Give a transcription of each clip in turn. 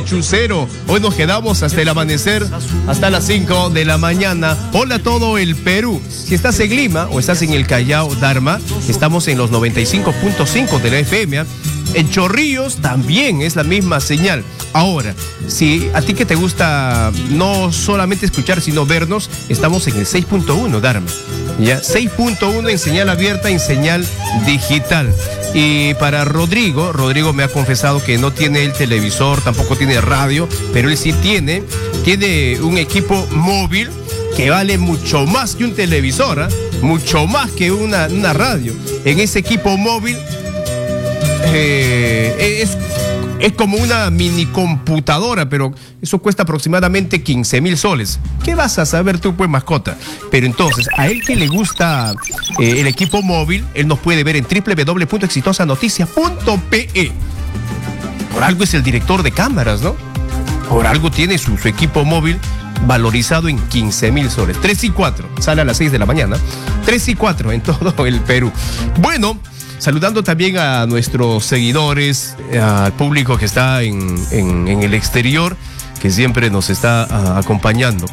Chucero. Hoy nos quedamos hasta el amanecer, hasta las 5 de la mañana. Hola a todo el Perú. Si estás en Lima o estás en el Callao, Dharma, estamos en los 95.5 de la FM. En Chorrillos también es la misma señal. Ahora, si a ti que te gusta no solamente escuchar, sino vernos, estamos en el 6.1, Dharma. ¿Ya? 6.1 en señal abierta, en señal digital. Y para Rodrigo me ha confesado que no tiene el televisor, tampoco tiene radio, pero él sí tiene un equipo móvil que vale mucho más que un televisor, ¿eh? Mucho más que una radio. En ese equipo móvil es como una mini computadora, pero eso cuesta aproximadamente 15,000 soles. ¿Qué vas a saber tú, pues, mascota? Pero entonces, a él que le gusta el equipo móvil, él nos puede ver en www.exitosanoticias.pe. Por algo es el director de cámaras, ¿no? Por algo tiene su equipo móvil valorizado en 15,000 soles. 3 y 4, sale a las 6 de la mañana. 3 y 4 en todo el Perú. Bueno, saludando también a nuestros seguidores, al público que está en el exterior, que siempre nos está acompañando.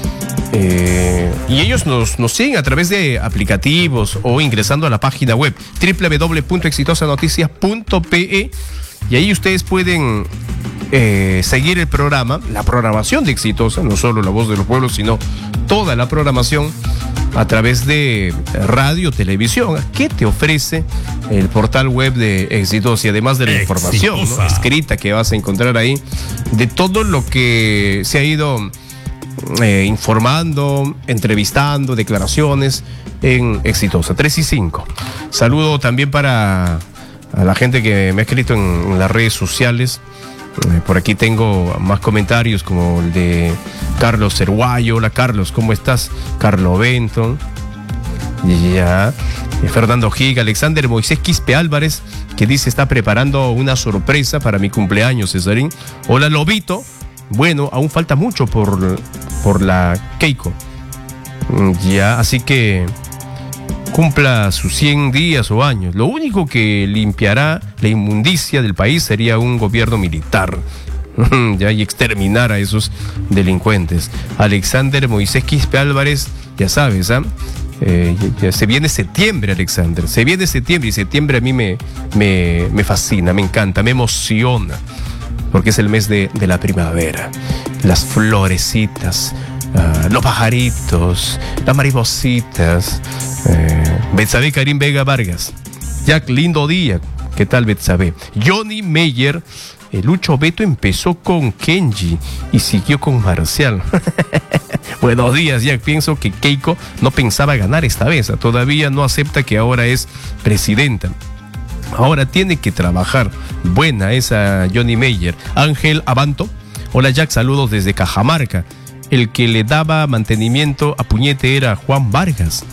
Y ellos nos siguen a través de aplicativos o ingresando a la página web www.exitosanoticias.pe, y ahí ustedes pueden seguir el programa, la programación de Exitosa, no solo La Voz de los Pueblos, sino toda la programación a través de radio, televisión. ¿Qué te ofrece el portal web de Exitosa? Y además de la información, ¿no?, escrita que vas a encontrar ahí, de todo lo que se ha ido informando, entrevistando, declaraciones en Exitosa. 3 y 5. Saludo también para a la gente que me ha escrito en las redes sociales. Por aquí tengo más comentarios, como el de Carlos Cerguayo. Hola, Carlos, ¿cómo estás? Carlos Benton. Ya. Fernando Giga, Alexander Moisés Quispe Álvarez, que dice está preparando una sorpresa para mi cumpleaños, Cesarín. Hola, Lobito. Bueno, aún falta mucho por la Keiko. Ya, así que cumpla sus 100 días o años. Lo único que limpiará la inmundicia del país sería un gobierno militar, ya, y exterminar a esos delincuentes. Alexander Moisés Quispe Álvarez, ya sabes, ¿ah? Ya se viene septiembre, Alexander. Se viene septiembre, y septiembre a mí me fascina, me encanta, me emociona, porque es el mes de la primavera. Las florecitas, los pajaritos, las maripositas. Betsabe Karim Vega Vargas. Jack, lindo día. ¿Qué tal, Betsabe? Johnny Meyer. Lucho Beto empezó con Kenji y siguió con Marcial. Buenos días, Jack. Pienso que Keiko no pensaba ganar esta vez. Todavía no acepta que ahora es presidenta. Ahora tiene que trabajar. Buena esa, Johnny Meyer. Ángel Abanto. Hola, Jack. Saludos desde Cajamarca. El que le daba mantenimiento a Puñete era Juan Vargas.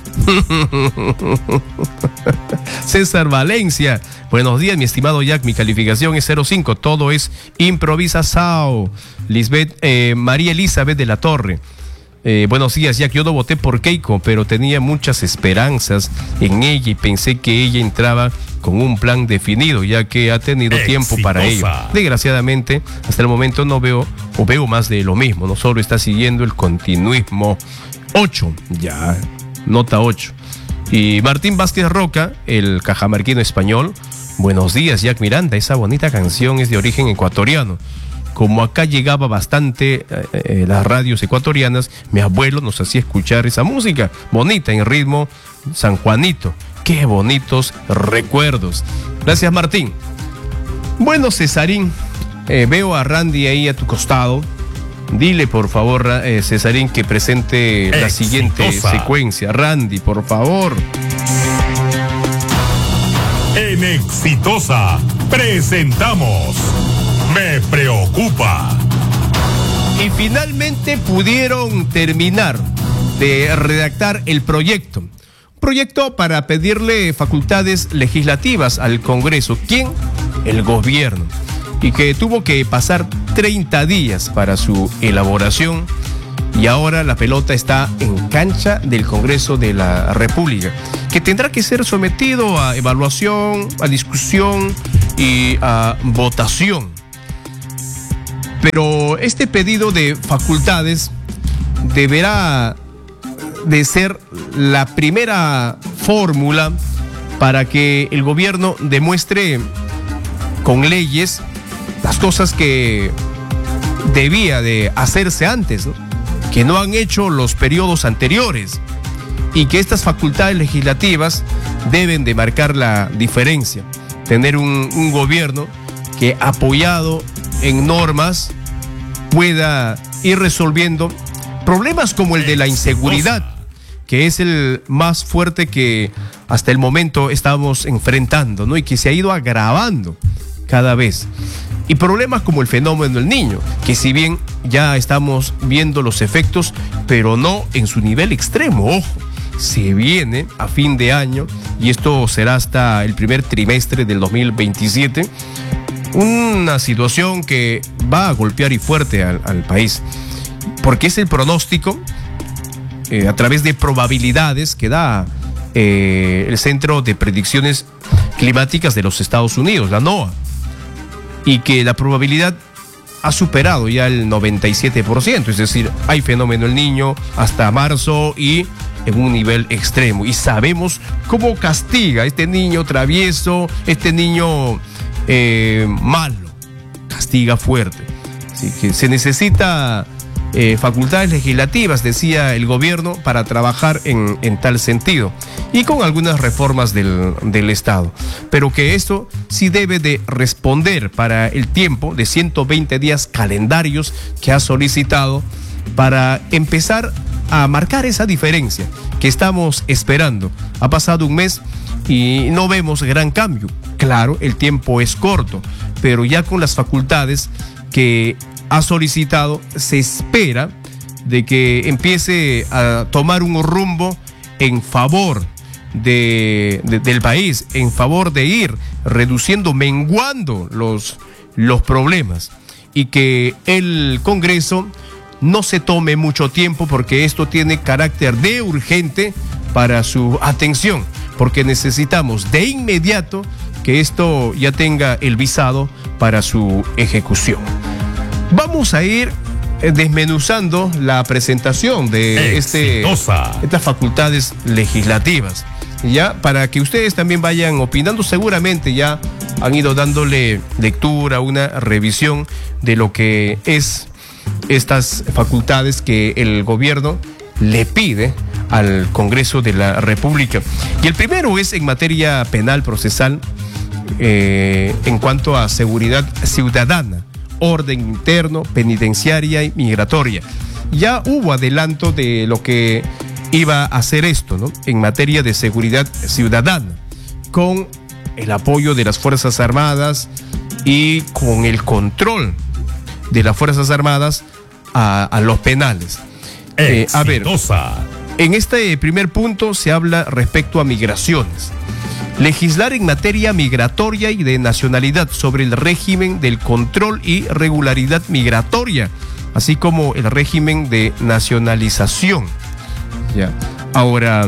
César Valencia. Buenos días, mi estimado Jack. Mi calificación es 0.5. Todo es improvisado. María Elizabeth de la Torre. Buenos días, Jack. Yo no voté por Keiko, pero tenía muchas esperanzas en ella y pensé que ella entraba con un plan definido, ya que ha tenido tiempo para ello. Desgraciadamente, hasta el momento no veo más de lo mismo, no solo está siguiendo el continuismo. 8, ya, nota 8. Y Martín Vázquez Roca, el cajamarquino español. Buenos días, Jack Miranda. Esa bonita canción es de origen ecuatoriano. Como acá llegaba bastante las radios ecuatorianas, mi abuelo nos hacía escuchar esa música bonita en ritmo sanjuanito. Qué bonitos recuerdos. Gracias, Martín. Bueno, Cesarín, veo a Randy ahí a tu costado. Dile, por favor, Cesarín, que presente la siguiente secuencia. Randy, por favor. En Exitosa presentamos Me Preocupa. Y finalmente pudieron terminar de redactar el proyecto. Proyecto para pedirle facultades legislativas al Congreso. ¿Quién? El gobierno. Y que tuvo que pasar 30 días para su elaboración. Y ahora la pelota está en cancha del Congreso de la República, que tendrá que ser sometido a evaluación, a discusión y a votación. Pero este pedido de facultades deberá de ser la primera fórmula para que el gobierno demuestre con leyes las cosas que debía de hacerse antes, ¿no? Que no han hecho los periodos anteriores, y que estas facultades legislativas deben de marcar la diferencia. Tener un gobierno que, apoyado en normas, pueda ir resolviendo problemas como el de la inseguridad, que es el más fuerte que hasta el momento estamos enfrentando, ¿no? Y que se ha ido agravando cada vez. Y problemas como el fenómeno del Niño, que si bien ya estamos viendo los efectos, pero no en su nivel extremo, ojo, se viene a fin de año, y esto será hasta el primer trimestre del 2027, una situación que va a golpear y fuerte al país, porque es el pronóstico a través de probabilidades que da el Centro de Predicciones Climáticas de los Estados Unidos, la NOAA, y que la probabilidad ha superado ya el 97%, es decir, hay fenómeno El Niño hasta marzo y en un nivel extremo, y sabemos cómo castiga este niño travieso, este niño malo, castiga fuerte. Así que se necesita facultades legislativas, decía el gobierno, para trabajar en tal sentido, y con algunas reformas del Estado, pero que esto sí debe de responder para el tiempo de 120 días calendarios que ha solicitado, para empezar a marcar esa diferencia que estamos esperando. Ha pasado un mes y no vemos gran cambio. Claro, el tiempo es corto, pero ya con las facultades que ha solicitado, se espera de que empiece a tomar un rumbo en favor del país, en favor de ir reduciendo, menguando los problemas, y que el Congreso no se tome mucho tiempo, porque esto tiene carácter de urgente para su atención, porque necesitamos de inmediato que esto ya tenga el visado para su ejecución. Vamos a ir desmenuzando la presentación de estas facultades legislativas, ya, para que ustedes también vayan opinando. Seguramente ya han ido dándole lectura, una revisión de lo que es estas facultades que el gobierno le pide al Congreso de la República. Y el primero es en materia penal procesal, en cuanto a seguridad ciudadana, orden interno, penitenciaria y migratoria. Ya hubo adelanto de lo que iba a hacer esto, ¿no? En materia de seguridad ciudadana, con el apoyo de las Fuerzas Armadas y con el control de las Fuerzas Armadas a los penales. A ver, en este primer punto se habla respecto a migraciones. Legislar en materia migratoria y de nacionalidad, sobre el régimen del control y regularidad migratoria, así como el régimen de nacionalización. Ya. Ahora,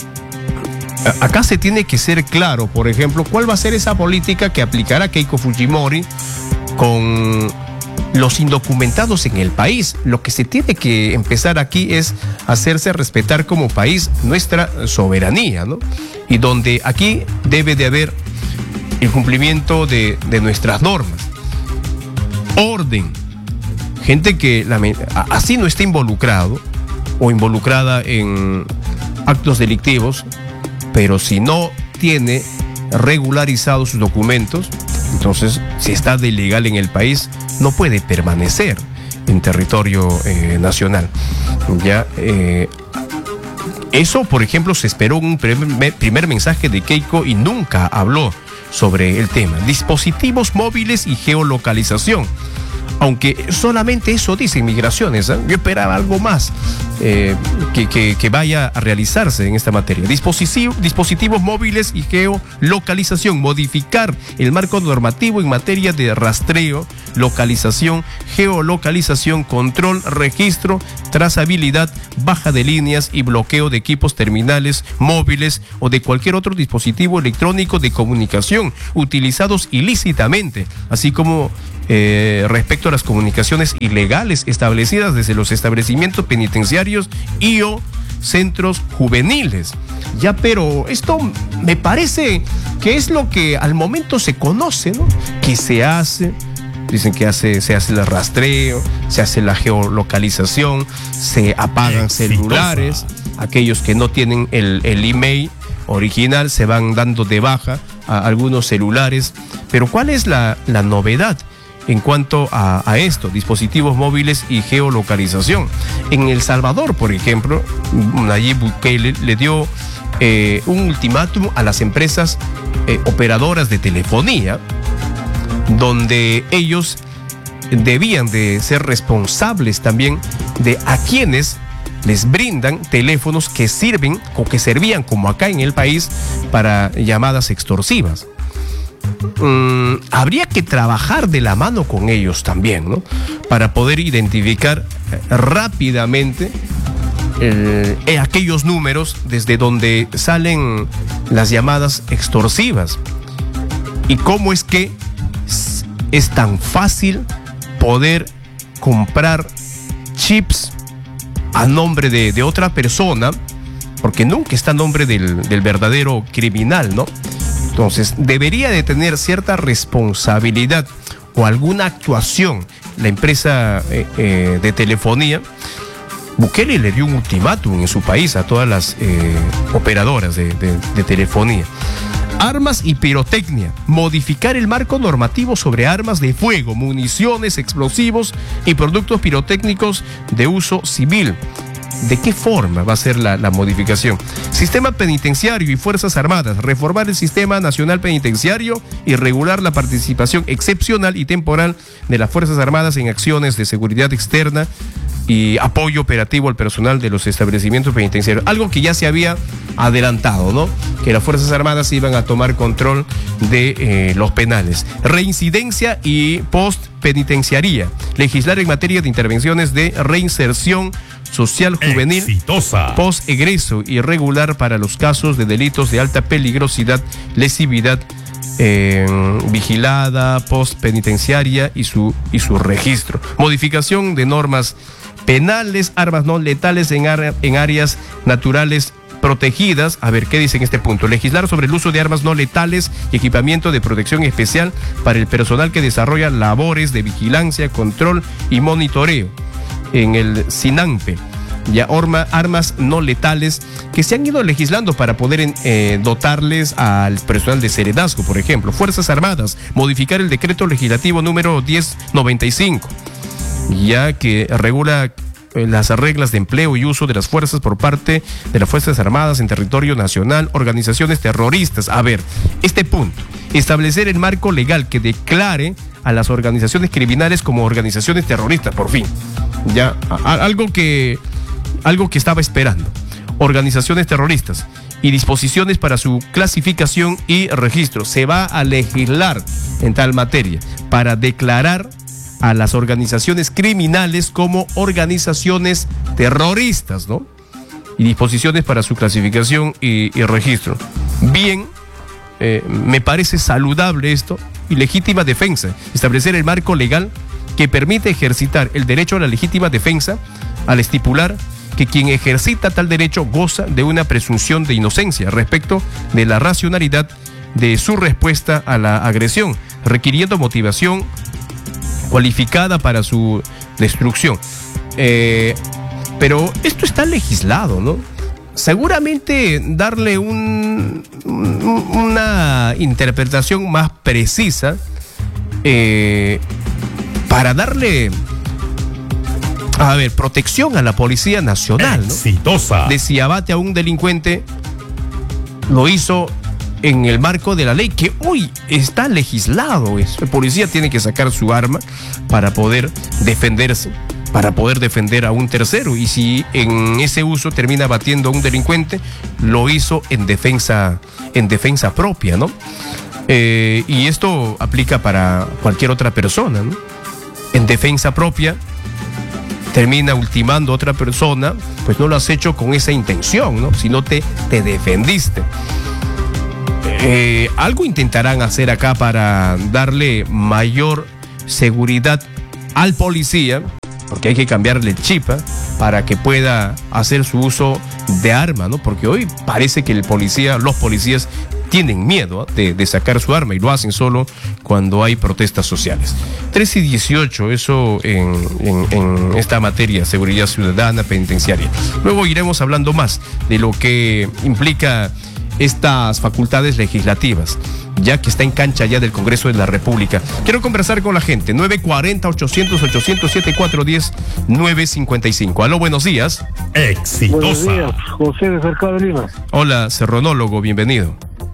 acá se tiene que ser claro, por ejemplo, cuál va a ser esa política que aplicará Keiko Fujimori con los indocumentados en el país. Lo que se tiene que empezar aquí es hacerse respetar como país nuestra soberanía, ¿no? Y donde aquí debe de haber el cumplimiento de nuestras normas. Orden. Gente que así no esté involucrado o involucrada en actos delictivos, pero si no tiene regularizados sus documentos, entonces, si está de ilegal en el país, no puede permanecer en territorio nacional. Ya, eso, por ejemplo, se esperó un primer mensaje de Keiko y nunca habló sobre el tema. Dispositivos móviles y geolocalización. Aunque solamente eso dice Migraciones, ¿eh? Yo esperaba algo más que vaya a realizarse en esta materia. Dispositivos móviles y geolocalización. Modificar el marco normativo en materia de rastreo, localización, geolocalización, control, registro, trazabilidad, baja de líneas y bloqueo de equipos terminales móviles o de cualquier otro dispositivo electrónico de comunicación utilizados ilícitamente, así como respecto a las comunicaciones ilegales establecidas desde los establecimientos penitenciarios y o centros juveniles. Ya, pero esto me parece que es lo que al momento se conoce, ¿no? Que se hace. Dicen que se hace el rastreo, se hace la geolocalización, se apagan celulares. Aquellos que no tienen el email original se van dando de baja a algunos celulares. Pero ¿cuál es la novedad en cuanto a esto? Dispositivos móviles y geolocalización. En El Salvador, por ejemplo, Nayib Bukele le dio un ultimátum a las empresas operadoras de telefonía, donde ellos debían de ser responsables también de a quienes les brindan teléfonos que sirven o que servían, como acá en el país, para llamadas extorsivas. Habría que trabajar de la mano con ellos también, ¿no? Para poder identificar rápidamente aquellos números desde donde salen las llamadas extorsivas. Y cómo es que es tan fácil poder comprar chips a nombre de otra persona, porque nunca está a nombre del verdadero criminal, ¿no? Entonces, debería de tener cierta responsabilidad o alguna actuación la empresa de telefonía. Bukele le dio un ultimátum en su país a todas las operadoras de telefonía. Armas y pirotecnia. Modificar el marco normativo sobre armas de fuego, municiones, explosivos y productos pirotécnicos de uso civil. ¿De qué forma va a ser la modificación? Sistema penitenciario y Fuerzas Armadas. Reformar el Sistema Nacional Penitenciario y regular la participación excepcional y temporal de las Fuerzas Armadas en acciones de seguridad externa y apoyo operativo al personal de los establecimientos penitenciarios. Algo que ya se había adelantado, ¿no? Que las Fuerzas Armadas iban a tomar control de los penales. Reincidencia y postpenitenciaría. Legislar en materia de intervenciones de reinserción social juvenil, post-egreso y regular para los casos de delitos de alta peligrosidad, lesividad vigilada, postpenitenciaria y su registro. Modificación de normas penales, armas no letales en áreas naturales protegidas. A ver, ¿qué dice en este punto? Legislar sobre el uso de armas no letales y equipamiento de protección especial para el personal que desarrolla labores de vigilancia, control y monitoreo en el SINAMPE. Ya armas no letales que se han ido legislando para poder dotarles al personal de serenazgo, por ejemplo. Fuerzas Armadas, modificar el decreto legislativo número 1095, ya que regula las reglas de empleo y uso de las fuerzas por parte de las Fuerzas Armadas en territorio nacional, organizaciones terroristas. A ver, este punto, establecer el marco legal que declare a las organizaciones criminales como organizaciones terroristas, por fin. Ya, algo que estaba esperando. Organizaciones terroristas y disposiciones para su clasificación y registro. Se va a legislar en tal materia para declarar a las organizaciones criminales como organizaciones terroristas, ¿no? Y disposiciones para su clasificación y registro. Bien, me parece saludable esto. Y legítima defensa. Establecer el marco legal que permite ejercitar el derecho a la legítima defensa al estipular que quien ejercita tal derecho goza de una presunción de inocencia respecto de la racionalidad de su respuesta a la agresión, requiriendo motivación cualificada para su destrucción. Pero esto está legislado, ¿no? Seguramente darle una interpretación más precisa para darle, a ver, protección a la Policía Nacional, ¿no? Exitosa. De si abate a un delincuente, lo hizo en el marco de la ley, que hoy está legislado. El policía tiene que sacar su arma para poder defenderse, para poder defender a un tercero, y si en ese uso termina batiendo a un delincuente, lo hizo en defensa propia, ¿no? Y esto aplica para cualquier otra persona, ¿no? En defensa propia termina ultimando a otra persona, pues no lo has hecho con esa intención, ¿no? Sino te defendiste. Algo intentarán hacer acá para darle mayor seguridad al policía, porque hay que cambiarle el chip para que pueda hacer su uso de arma, ¿no? Porque hoy parece que los policías tienen miedo de sacar su arma y lo hacen solo cuando hay protestas sociales. 3:18, eso en esta materia, seguridad ciudadana penitenciaria. Luego iremos hablando más de lo que implica estas facultades legislativas, ya que está en cancha ya del Congreso de la República. Quiero conversar con la gente, 940-800-800-7410, 955. Aló, buenos días. Exitosa. Buenos días, José de Cercado de Lima. Hola, serronólogo, bienvenido.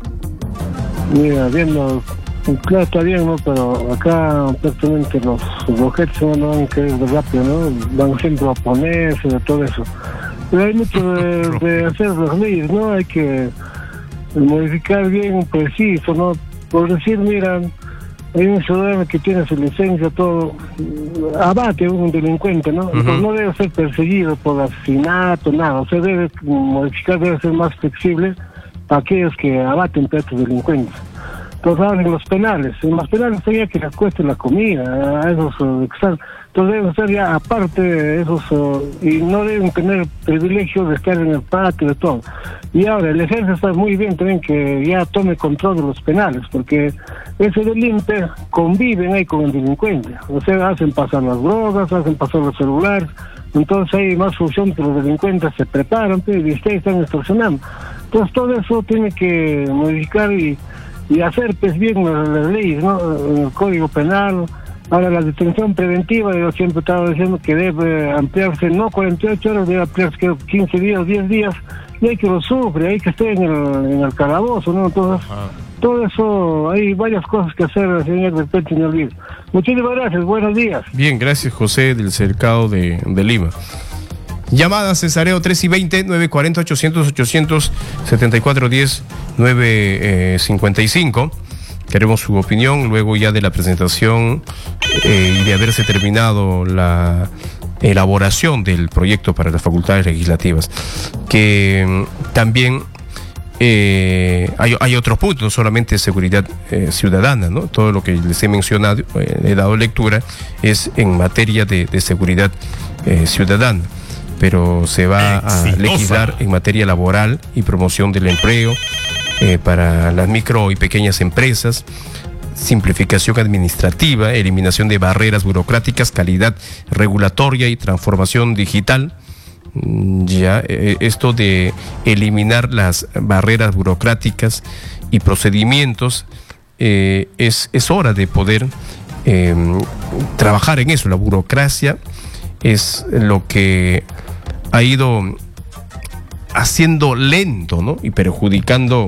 Mira, viendo, claro, está bien, ¿no? Pero acá prácticamente los objetos no van a querer de rápido, ¿no? Van siempre a oponerse de todo eso. Pero hay mucho de hacer las leyes, ¿no? Hay que modificar bien preciso, ¿no? Por decir, mira, hay un ciudadano que tiene su licencia, todo, abate a un delincuente, ¿no? Entonces no debe ser perseguido por asesinato, nada. O sea, debe modificar, debe ser más flexible para aquellos que abaten a estos delincuentes. Entonces ahora en los penales sería que les cueste la comida a esos extranjeros. Entonces deben ser ya aparte de esos y no deben tener privilegios de estar en el patio de todo. Y ahora el ejército está muy bien también que ya tome control de los penales, porque ese delincuente conviven ahí con el delincuente. O sea, hacen pasar las drogas, hacen pasar los celulares. Entonces hay más función que los delincuentes se preparan y están extorsionando. Entonces todo eso tiene que modificar y hacer pues bien las leyes, ¿no? El Código Penal. Ahora la detención preventiva, yo siempre estaba diciendo que debe ampliarse, no 48 horas, debe ampliarse 15 días, 10 días, y hay que lo sufre, hay que estar en el calabozo, ¿no? Entonces, todo eso, hay varias cosas que hacer, señor, de repente no olvide. Muchísimas gracias, buenos días. Bien, gracias, José del Cercado de Lima. Llamada Cesareo 3:20, 940-800-800-7410, 955. Queremos su opinión luego ya de la presentación y de haberse terminado la elaboración del proyecto para las facultades legislativas. Que también hay otros puntos, no solamente seguridad ciudadana, ¿no? Todo lo que les he mencionado, he dado lectura, es en materia de seguridad ciudadana. Pero se va a legislar en materia laboral y promoción del empleo para las micro y pequeñas empresas, simplificación administrativa, eliminación de barreras burocráticas, calidad regulatoria y transformación digital. Ya esto de eliminar las barreras burocráticas y procedimientos es hora de poder trabajar en eso. La burocracia es lo que ha ido haciendo lento, ¿no? Y perjudicando,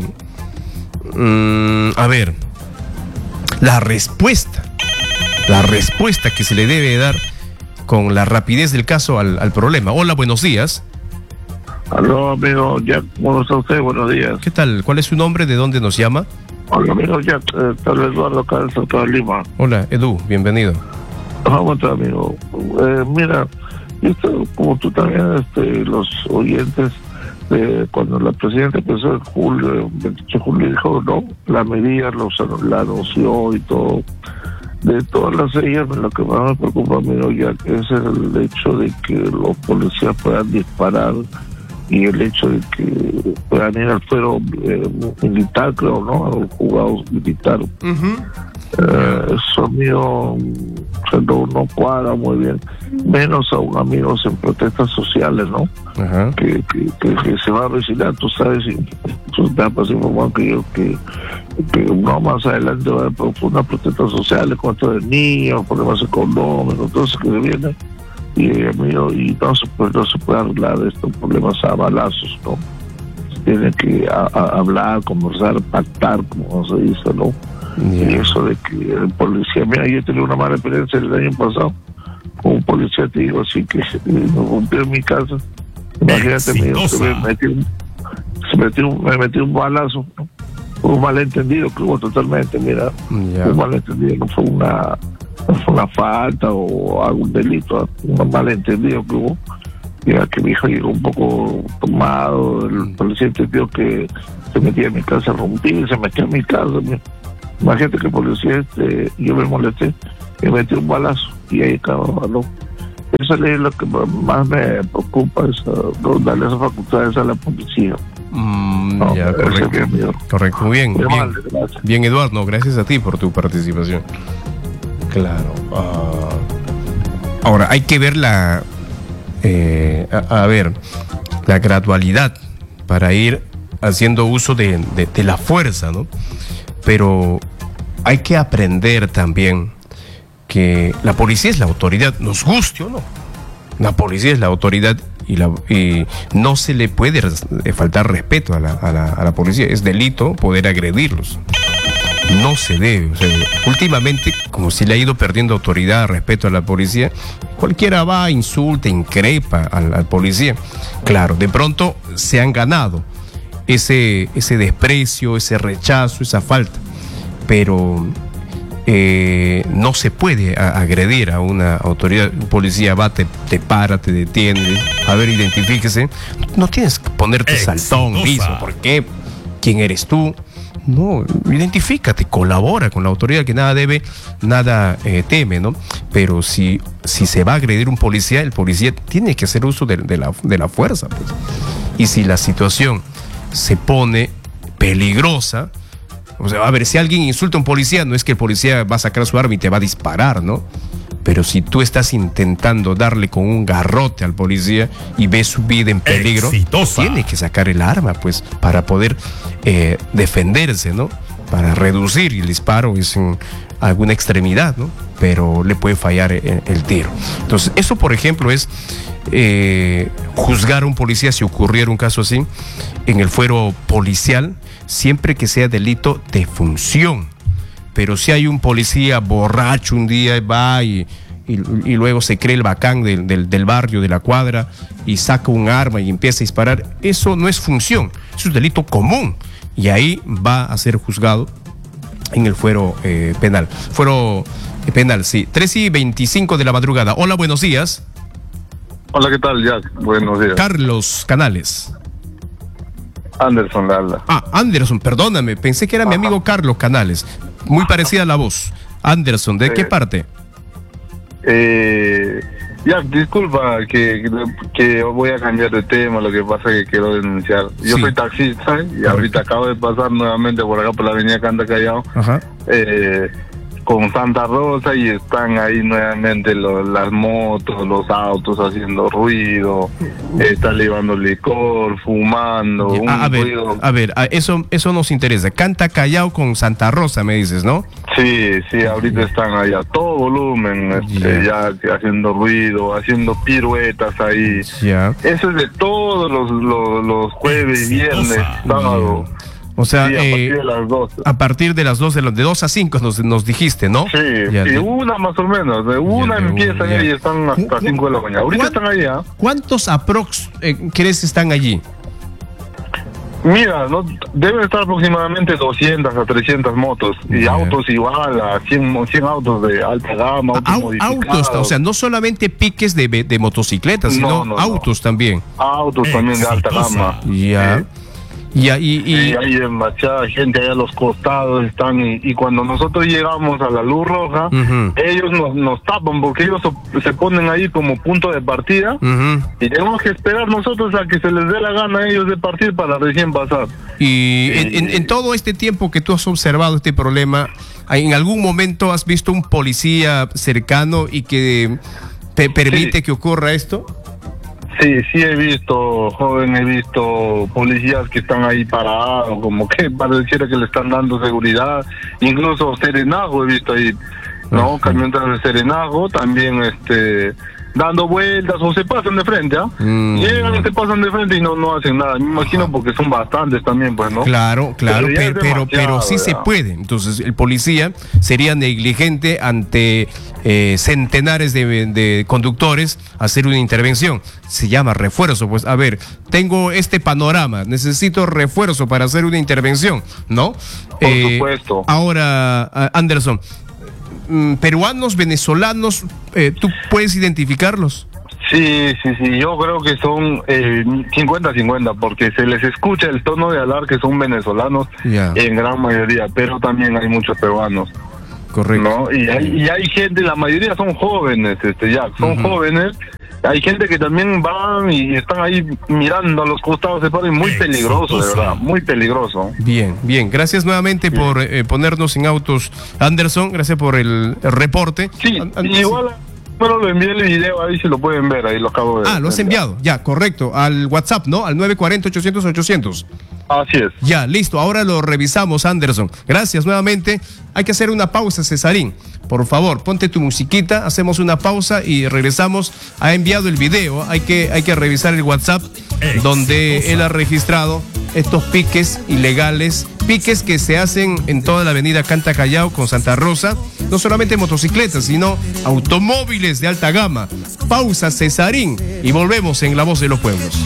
la respuesta que se le debe dar con la rapidez del caso al problema. Hola, buenos días. Aló, amigo Jack, ¿cómo está usted? Buenos días. ¿Qué tal? ¿Cuál es su nombre? ¿De dónde nos llama? Hola, amigo Jack, tal Eduardo acá de Cercado de Lima. Hola, Edu, bienvenido. ¿Cómo está, amigo? Mira, esto, como tú también, los oyentes, cuando la presidenta empezó en julio, 28 de julio, dijo, no, la medida la anunció y todo. De todas las leyes, lo que más me preocupa, amigo Jack, es el hecho de que los policías puedan disparar y el hecho de que puedan ir al fuero militar, creo, ¿no? A los juzgados militares. Eso mío no cuadra muy bien, menos aún, amigos, en protestas sociales, ¿no? Que se va a avecinar, tú sabes, y tú te has informado que yo que no más adelante va a haber profundas protestas sociales contra el niño, problemas económicos, todo eso que se viene, y amigo, y no se puede arreglar estos problemas a balazos, ¿no? Se tiene que hablar, conversar, pactar, como se dice, ¿no? Y eso de que el policía, mira, yo tenía una mala experiencia el año pasado con un policía, te digo, así que me rompió en mi casa. Imagínate, me metí un balazo, ¿no? Fue un malentendido que hubo totalmente, mira, un malentendido, no fue una falta o algún delito, un malentendido que hubo. Mira, que mi hijo llegó un poco tomado, el policía entendió que se metía en mi casa, rompí, se metió en mi casa, mira. Imagínate que el policía, yo me molesté y metió un balazo y ahí acabó, ¿no? Eso es lo que más me preocupa, es darle esas facultades a la policía. Ya, correcto. Correcto, muy bien. Bien, Eduardo, gracias a ti por tu participación. Claro. Ahora, hay que ver la gradualidad para ir haciendo uso de la fuerza, ¿no? Pero hay que aprender también que la policía es la autoridad, nos guste o no. La policía es la autoridad y no se le puede faltar respeto a la policía. Es delito poder agredirlos. No se debe. O sea, últimamente, como se le ha ido perdiendo autoridad, respeto a la policía, cualquiera va, insulta, increpa al policía. Claro, de pronto se han ganado ese desprecio, ese rechazo, esa falta. Pero no se puede agredir a una autoridad. Un policía va, te para, te detiene. A ver, identifíquese. No tienes que ponerte saltón, liso. ¿Por qué? ¿Quién eres tú? No, identifícate, colabora con la autoridad, que nada debe, nada teme, ¿no? Pero si se va a agredir un policía, el policía tiene que hacer uso de la fuerza, pues. Y si la situación se pone peligrosa, o sea, a ver, si alguien insulta a un policía, no es que el policía va a sacar su arma y te va a disparar, ¿no? Pero si tú estás intentando darle con un garrote al policía y ves su vida en peligro, tiene que sacar el arma, pues, para poder defenderse, ¿no? Para reducir el disparo es en alguna extremidad, ¿no? Pero le puede fallar el tiro. Entonces, eso, por ejemplo, es juzgar a un policía si ocurriera un caso así en el fuero policial, siempre que sea delito de función. Pero si hay un policía borracho un día, va y luego se cree el bacán del barrio, de la cuadra, y saca un arma y empieza a disparar, eso no es función, eso es delito común. Y ahí va a ser juzgado en el fuero penal. Fuero penal, sí. 3:25 de la madrugada. Hola, buenos días. Hola, ¿qué tal, Jack? Buenos días. Carlos Canales. Anderson le habla. Anderson, perdóname, pensé que era mi amigo Carlos Canales. Muy parecida a la voz. Anderson, ¿de qué parte? Jack, disculpa que voy a cambiar de tema, lo que pasa es que quiero denunciar. Yo soy taxista y ahorita acabo de pasar nuevamente por acá por la avenida Canta Callao. Ajá. Con Santa Rosa y están ahí nuevamente las motos, los autos haciendo ruido, están llevando licor, fumando. A ver, eso nos interesa. Canta Callao con Santa Rosa, me dices, ¿no? Sí, ahorita están ahí a todo volumen, ya haciendo ruido, haciendo piruetas ahí. Eso es de todos los jueves, viernes, sábado. O sea, sí, a partir de las 2. A partir de las 2, de 2 a 5 nos dijiste, ¿no? Sí, una más o menos. De una empiezan y están hasta 5 de la mañana. Ahorita están allá. ¿Cuántos aprox crees están allí? Mira, deben estar aproximadamente 200 a 300 motos. Y autos igual, a 100 autos de alta gama, autos, o sea, no solamente piques de motocicletas, sino autos también. Autos también de alta gama. Ya. Y hay demasiada gente allá a los costados están y cuando nosotros llegamos a la luz roja, ellos nos tapan porque ellos se ponen ahí como punto de partida y tenemos que esperar nosotros a que se les dé la gana a ellos de partir para recién pasar. Y en todo este tiempo que tú has observado este problema, ¿en algún momento has visto un policía cercano y que te permite que ocurra esto? Sí, he visto, joven, he visto policías que están ahí parados, como que pareciera que le están dando seguridad, incluso serenazgo he visto ahí, ¿no? Camiones de serenazgo también, dando vueltas o se pasan de frente, llegan y se pasan de frente y no hacen nada. Me imagino porque son bastantes también, pues, ¿no? Claro, pero sí se puede. Entonces el policía sería negligente ante centenares de conductores hacer una intervención. Se llama refuerzo. Pues, a ver, tengo este panorama, necesito refuerzo para hacer una intervención, ¿no? Por supuesto. Ahora, Anderson, peruanos, venezolanos, ¿tú puedes identificarlos? Sí, yo creo que son 50-50, porque se les escucha el tono de hablar que son venezolanos en gran mayoría, pero también hay muchos peruanos. Correcto. ¿no? Y hay gente, la mayoría son jóvenes, Jack, son jóvenes. Hay gente que también van y están ahí mirando a los costados, se ponen muy peligroso, de verdad, muy peligroso. Bien, bien. Gracias nuevamente por ponernos en autos, Anderson. Gracias por el reporte. Sí, igual, bueno, lo envié el video, ahí se lo pueden ver, ahí lo acabo de... lo has enviado, ya, correcto, al WhatsApp, ¿no? Al 940-800-800. Así es. Ya, listo, ahora lo revisamos, Anderson. Gracias nuevamente. Hay que hacer una pausa, Cesarín. Por favor, ponte tu musiquita, hacemos una pausa y regresamos. Ha enviado el video, hay que revisar el WhatsApp donde él ha registrado estos piques ilegales, piques que se hacen en toda la avenida Canta Callao con Santa Rosa, no solamente motocicletas, sino automóviles de alta gama. Pausa, Cesarín, y volvemos en La Voz de los Pueblos.